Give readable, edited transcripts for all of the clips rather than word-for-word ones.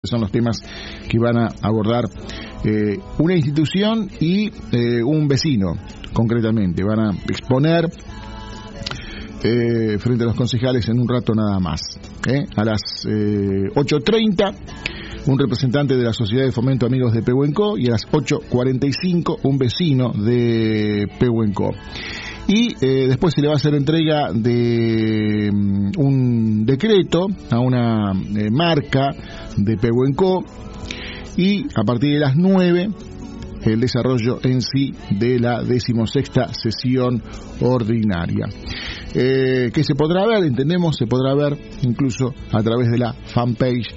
Son los temas que van a abordar una institución y un vecino, concretamente. Van a exponer frente a los concejales en un rato nada más. A las 8:30, un representante de la Sociedad de Fomento Amigos de Pehuenco, y a las 8:45, un vecino de Pehuenco. Y después se le va a hacer entrega de un decreto a una marca de Pehuenco, y a partir de las 9 el desarrollo en sí de la 16ª sesión ordinaria. Que se podrá ver, entendemos, se podrá ver incluso a través de la fanpage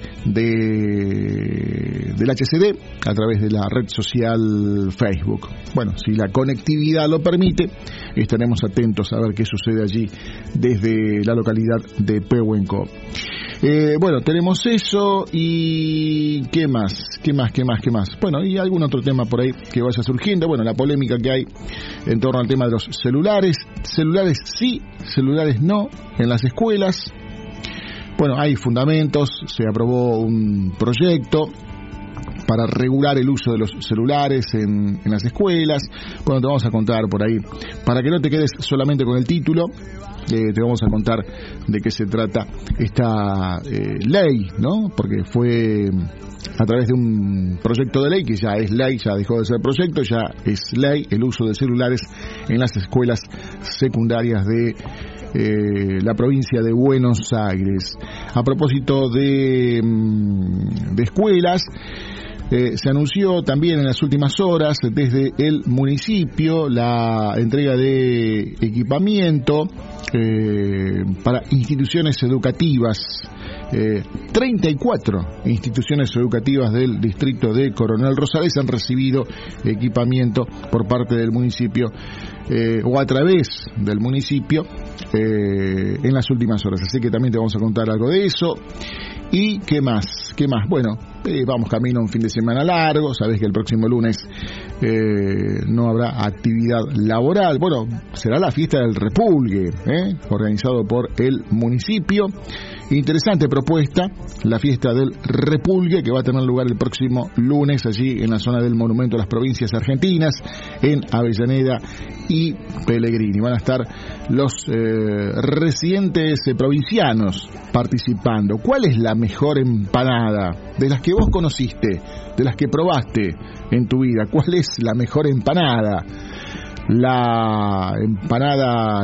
del HCD, a través de la red social Facebook. Bueno, si la conectividad lo permite, estaremos atentos a ver qué sucede allí desde la localidad de Pehuenco. Bueno, tenemos eso, y ¿qué más? Bueno, y algún otro tema por ahí que vaya surgiendo. Bueno, la polémica que hay en torno al tema de los celulares sí, celulares no, en las escuelas. Bueno, hay fundamentos, se aprobó un proyecto para regular el uso de los celulares en las escuelas. Bueno, te vamos a contar por ahí, para que no te quedes solamente con el título. Te vamos a contar de qué se trata esta ley, ¿no? Porque fue a través de un proyecto de ley que ya es ley, ya dejó de ser proyecto, ya es ley, el uso de celulares en las escuelas secundarias de la provincia de Buenos Aires. A propósito de escuelas, se anunció también en las últimas horas desde el municipio la entrega de equipamiento para instituciones educativas. 34 instituciones educativas del distrito de Coronel Rosales han recibido equipamiento por parte del municipio o a través del municipio en las últimas horas. Así que también te vamos a contar algo de eso. ¿Y qué más? Bueno, vamos camino a un fin de semana largo. Sabés que el próximo lunes no habrá actividad laboral. Bueno, será la fiesta del Repulgue, organizado por el municipio. Interesante propuesta, la fiesta del Repulgue, que va a tener lugar el próximo lunes allí en la zona del Monumento a las Provincias Argentinas, en Avellaneda y Pellegrini. Van a estar los residentes provincianos participando. ¿Cuál es la mejor empanada de las que vos conociste, de las que probaste en tu vida? ¿Cuál es la mejor empanada? La empanada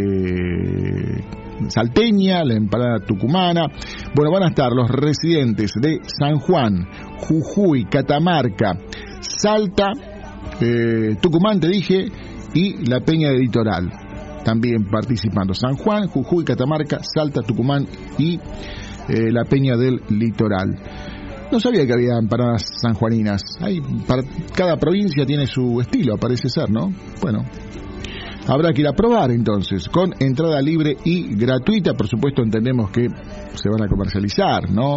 salteña, la empanada tucumana. Bueno, van a estar los residentes de San Juan, Jujuy, Catamarca, Salta, Tucumán, te dije, y la Peña del Litoral también participando. San Juan, Jujuy, Catamarca, Salta, Tucumán y la Peña del Litoral. No sabía que había empanadas sanjuaninas. Para cada provincia tiene su estilo, parece ser, ¿no? Bueno, habrá que ir a probar entonces, con entrada libre y gratuita. Por supuesto, entendemos que se van a comercializar, ¿no?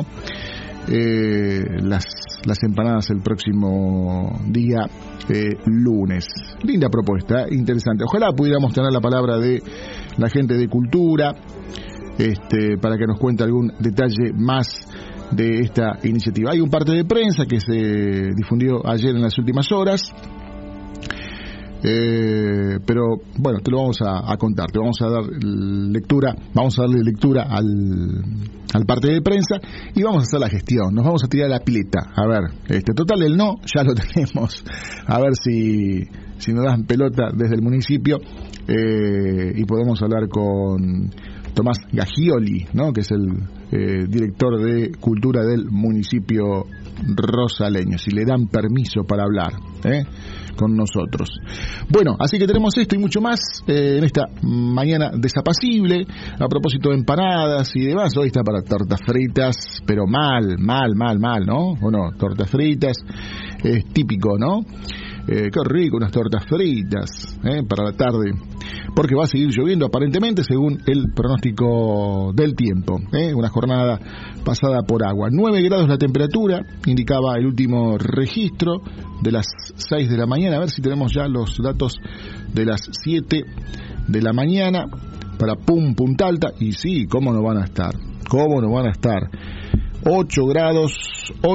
Las empanadas el próximo día lunes. Linda propuesta, interesante. Ojalá pudiéramos tener la palabra de la gente de cultura para que nos cuente algún detalle más de esta iniciativa. Hay un parte de prensa que se difundió ayer en las últimas horas. Pero bueno, te lo vamos a contar, te vamos a dar lectura, vamos a darle lectura al parte de prensa y vamos a hacer la gestión, nos vamos a tirar la pileta, a ver, total el no ya lo tenemos, a ver si nos dan pelota desde el municipio y podemos hablar con Tomás Gagioli, ¿no? Que es el director de cultura del municipio rosaleño, si le dan permiso para hablar con nosotros. Bueno, así que tenemos esto y mucho más en esta mañana desapacible. A propósito de empanadas y demás, hoy está para tortas fritas, pero mal, ¿no? ¿O no? Tortas fritas, es típico, ¿no? Qué rico, unas tortas fritas para la tarde, porque va a seguir lloviendo aparentemente según el pronóstico del tiempo, una jornada pasada por agua. 9 grados la temperatura, indicaba el último registro de las 6 de la mañana. A ver si tenemos ya los datos de las 7 de la mañana para Punta Alta, y sí, cómo no van a estar, 8 grados,